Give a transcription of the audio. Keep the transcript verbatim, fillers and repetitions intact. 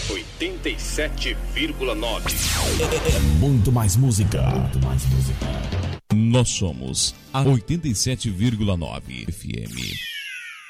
oitenta e sete vírgula nove. É muito mais música. Muito mais música. Nós somos a oitenta e sete vírgula nove F M.